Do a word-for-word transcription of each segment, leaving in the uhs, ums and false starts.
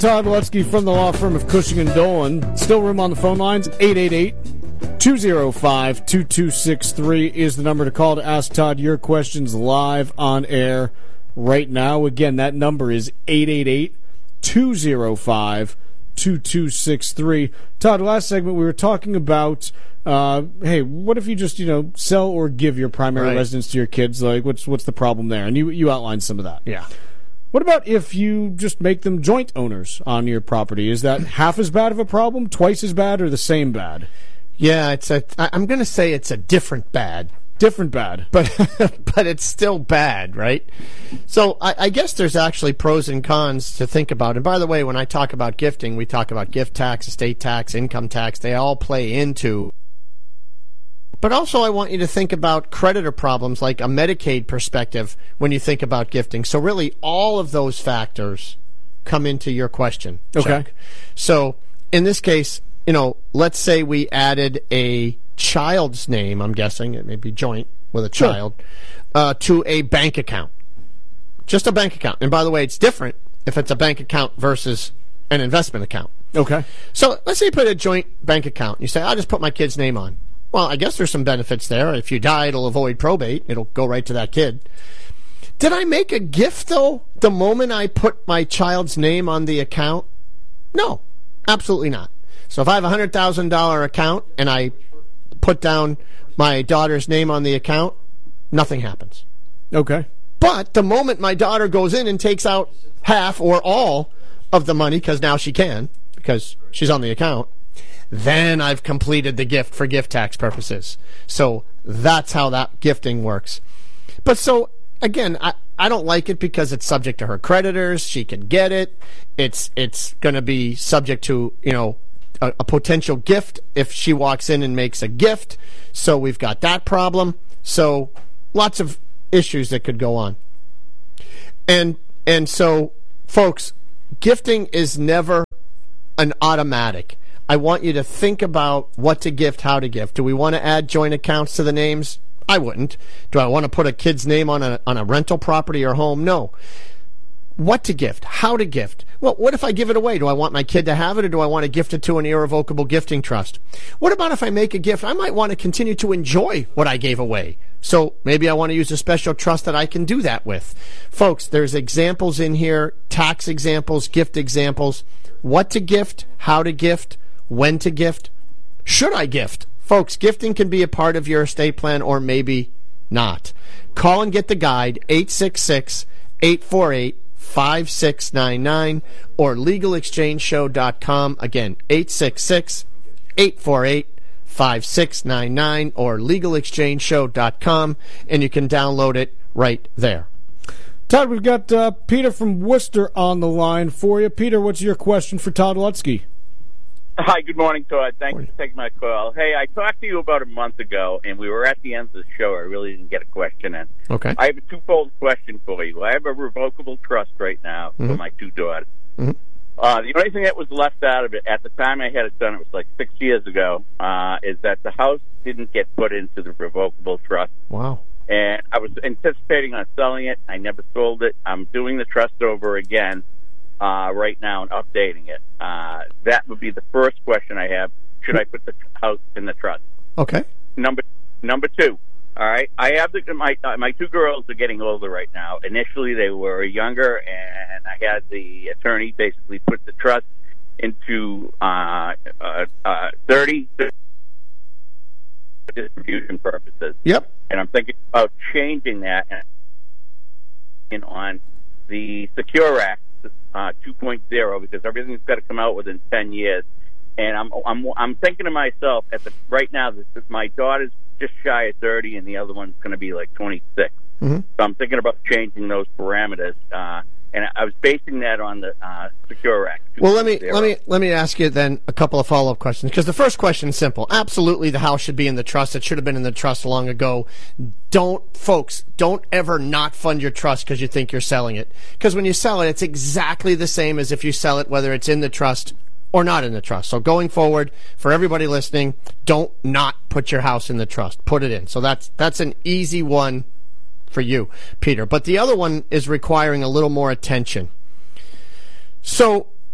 Todd Lutzke from the law firm of Cushing and Dolan. Still room on the phone lines. eight eight eight, two oh five, two two six three is the number to call to ask Todd your questions live on air right now. Again, that number is eight eight eight, two oh five, two two six three. Todd, last segment we were talking about, uh, hey, what if you just, you know, sell or give your primary right. residence to your kids? Like, what's what's the problem there? And you, you outlined some of that. Yeah. What about if you just make them joint owners on your property? Is that half as bad of a problem, twice as bad, or the same bad? Yeah, it's a. I'm going to say it's a different bad. Different bad. But but it's still bad, right? So I, I guess there's actually pros and cons to think about. And by the way, when I talk about gifting, we talk about gift tax, estate tax, income tax. They all play into. But also I want you to think about creditor problems like a Medicaid perspective when you think about gifting. So really all of those factors come into your question, Chuck. Okay. So in this case, you know, let's say we added a child's name, I'm guessing, it may be joint with a child, sure. uh, to a bank account. Just a bank account. And by the way, it's different if it's a bank account versus an investment account. Okay. So let's say you put a joint bank account. You say, I'll just put my kid's name on. Well, I guess there's some benefits there. If you die, it'll avoid probate. It'll go right to that kid. Did I make a gift, though, the moment I put my child's name on the account? No, absolutely not. So if I have a one hundred thousand dollars account and I put down my daughter's name on the account, nothing happens. Okay. But the moment my daughter goes in and takes out half or all of the money, because now she can, because she's on the account, then I've completed the gift for gift tax purposes. So that's how that gifting works. But so, again, I, I don't like it because it's subject to her creditors. She can get it. It's it's going to be subject to, you know, a, a potential gift if she walks in and makes a gift. So we've got that problem. So lots of issues that could go on. And and so, folks, gifting is never an automatic. I want you to think about what to gift, how to gift. Do we want to add joint accounts to the names? I wouldn't. Do I want to put a kid's name on a on a rental property or home? No. What to gift, how to gift. Well, what if I give it away? Do I want my kid to have it, or do I want to gift it to an irrevocable gifting trust? What about if I make a gift? I might want to continue to enjoy what I gave away. So maybe I want to use a special trust that I can do that with. Folks, there's examples in here, tax examples, gift examples. What to gift, how to gift, when to gift, should I gift? Folks, gifting can be a part of your estate plan or maybe not. Call and get the guide, eight six six, eight four eight, five six nine nine or legal exchange show dot com. Again, eight six six, eight four eight, five six nine nine or legal exchange show dot com, and you can download it right there. Todd, we've got uh, Peter from Worcester on the line for you. Peter, what's your question for Todd Lutzke? Hi, good morning, Todd. Thanks morning. for taking my call. Hey, I talked to you about a month ago, and we were at the end of the show. I really didn't get a question in. Okay. I have a twofold question for you. I have a revocable trust right now mm-hmm. for my two daughters. Mm-hmm. Uh, the only thing that was left out of it, at the time I had it done, it was like six years ago, uh, is that the house didn't get put into the revocable trust. Wow. And I was anticipating on selling it. I never sold it. I'm doing the trust over again. Uh, right now and updating it. Uh, that would be the first question I have. Should I put the house in the trust? Okay. Number number two. All right. I have the, my uh, my two girls are getting older right now. Initially, they were younger, and I had the attorney basically put the trust into uh, uh, uh, thirty distribution purposes. Yep. And I'm thinking about changing that and on the Secure Act. Uh, two point oh because everything's got to come out within ten years, and I'm I'm I'm thinking to myself at the right now that my daughter's just shy of thirty and the other one's going to be like twenty-six. Mm-hmm. So I'm thinking about changing those parameters, uh, and I was basing that on the uh, Secure Act. Well, let me let me let me ask you then a couple of follow-up questions, because the first question is simple. Absolutely, the house should be in the trust. It should have been in the trust long ago. Don't, folks, don't ever not fund your trust because you think you're selling it. Because when you sell it, it's exactly the same as if you sell it, whether it's in the trust or not in the trust. So going forward, for everybody listening, don't not put your house in the trust. Put it in. So that's that's an easy one for you, Peter. But the other one is requiring a little more attention. So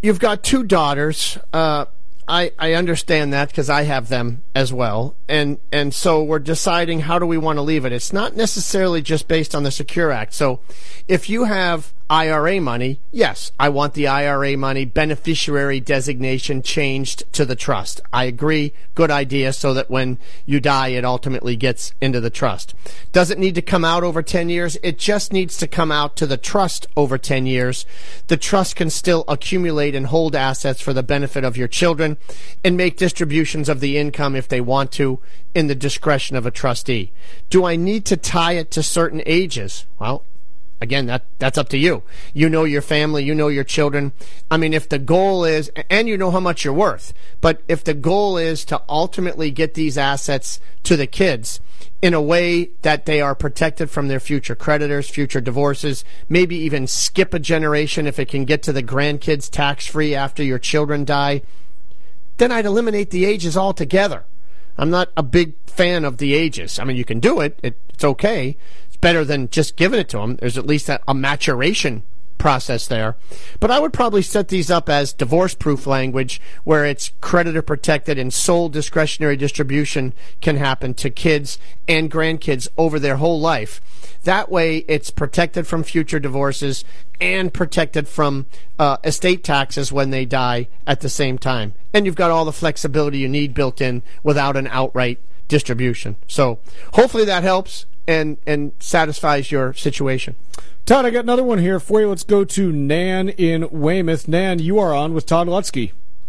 you've got two daughters. Uh, I, I understand that because I have them as well. And and so we're deciding how do we want to leave it. It's not necessarily just based on the Secure Act. So if you have I R A money, yes, I want the I R A money beneficiary designation changed to the trust. I agree. Good idea, so that when you die, it ultimately gets into the trust. Does it need to come out over ten years? It just needs to come out to the trust over ten years. The trust can still accumulate and hold assets for the benefit of your children and make distributions of the income if they want to in the discretion of a trustee. Do I need to tie it to certain ages? Well, again, that that's up to you. You know your family, you know your children. I mean, if the goal is, and you know how much you're worth, but if the goal is to ultimately get these assets to the kids in a way that they are protected from their future creditors, future divorces, maybe even skip a generation if it can get to the grandkids tax-free after your children die, then I'd eliminate the ages altogether. I'm not a big fan of the ages. I mean, you can do it. it it's okay. Better than just giving it to them. There's at least a, a maturation process there. But I would probably set these up as divorce-proof language where it's creditor protected and sole discretionary distribution can happen to kids and grandkids over their whole life. That way it's protected from future divorces and protected from uh, estate taxes when they die at the same time. And you've got all the flexibility you need built in without an outright distribution. So hopefully that helps and and satisfies your situation. Todd, I got another one here for you. Let's go to Nan in Weymouth. Nan, you are on with Todd Lutzke.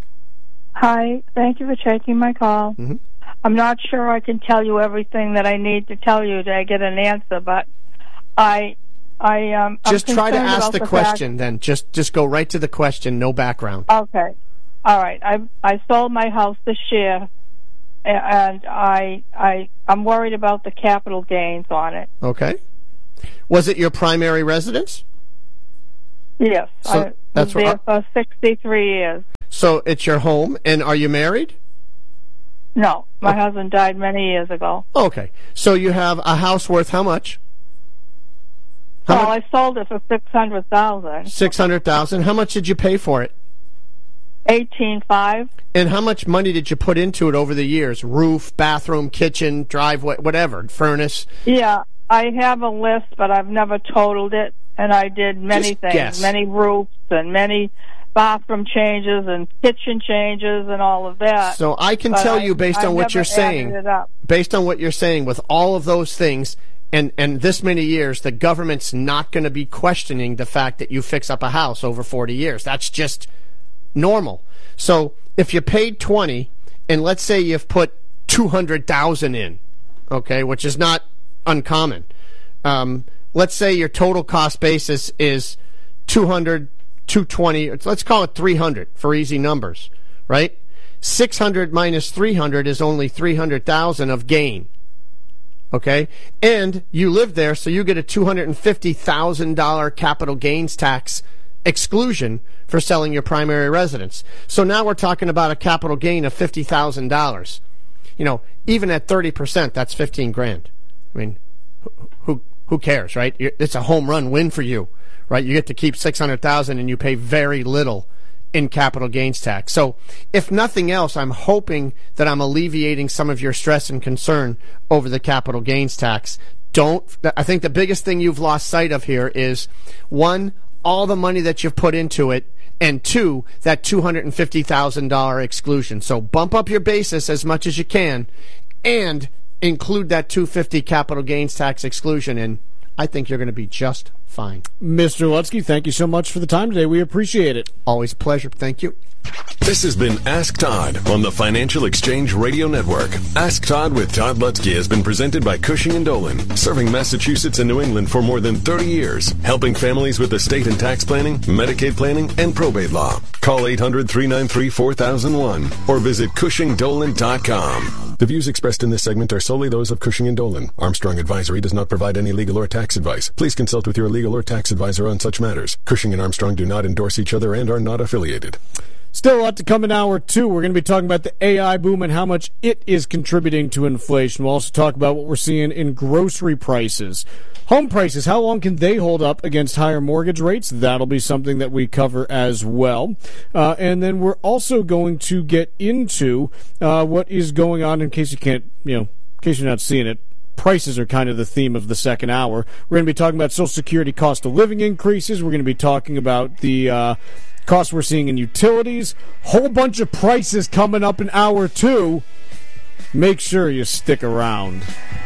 Hi, thank you for taking my call. Mm-hmm. I'm not sure I can tell you everything that I need to tell you to get an answer, but I, I um, just I'm try to ask the, the question. Fact, then just just go right to the question, no background. Okay, all right. I I sold my house this year, and I I I'm worried about the capital gains on it. Okay. Was it your primary residence? Yes, so I that's was there right. for sixty-three years. So it's your home, and are you married? No, my okay. husband died many years ago. Okay, so you have a house worth how much? How well, much? I sold it for six hundred thousand. Six hundred thousand. How much did you pay for it? Eighteen five. And how much money did you put into it over the years? Roof, bathroom, kitchen, driveway, whatever, furnace. Yeah, I have a list, but I've never totaled it. And I did many Just things, guess. many roofs and many bathroom changes and kitchen changes and all of that. So I can But tell I, you based I on what never you're saying, added it up. based on what you're saying, with all of those things and, and this many years, the government's not going to be questioning the fact that you fix up a house over forty years. That's just normal. So if you paid twenty, and let's say you've put two hundred thousand in, okay, which is not uncommon. Um, let's say your total cost basis is two hundred, two twenty, let's call it three hundred for easy numbers, right? six hundred minus three hundred is only three hundred thousand of gain. Okay? And you live there, so you get a two hundred fifty thousand dollars capital gains tax exclusion for selling your primary residence. So now we're talking about a capital gain of fifty thousand dollars. You know, even at thirty percent, that's fifteen grand. I mean, who who cares, right? It's a home run win for you, right? You get to keep six hundred thousand dollars and you pay very little in capital gains tax. So if nothing else, I'm hoping that I'm alleviating some of your stress and concern over the capital gains tax. Don't, I think the biggest thing you've lost sight of here is, one, all the money that you've put into it, and two, that two hundred fifty thousand dollars exclusion. So bump up your basis as much as you can and include that two hundred fifty capital gains tax exclusion, and I think you're going to be just fine. Mister Lutzke, thank you so much for the time today. We appreciate it. Always a pleasure. Thank you. This has been Ask Todd on the Financial Exchange Radio Network. Ask Todd with Todd Lutzke has been presented by Cushing and Dolan, serving Massachusetts and New England for more than thirty years, helping families with estate and tax planning, Medicaid planning, and probate law. Call eight hundred, three nine three, four thousand one or visit Cushing Dolan dot com. The views expressed in this segment are solely those of Cushing and Dolan. Armstrong Advisory does not provide any legal or tax advice. Please consult with your legal or tax advisor on such matters. Cushing and Armstrong do not endorse each other and are not affiliated. Still a lot to come in hour two. We're going to be talking about the A I boom and how much it is contributing to inflation. We'll also talk about what we're seeing in grocery prices. Home prices, how long can they hold up against higher mortgage rates? That'll be something that we cover as well. Uh, and then we're also going to get into uh, what is going on, in case you can't, you know, in case you're not seeing it. Prices are kind of the theme of the second hour. We're going to be talking about Social Security cost of living increases. We're going to be talking about the uh, costs we're seeing in utilities. Whole bunch of prices coming up in hour two. Make sure you stick around.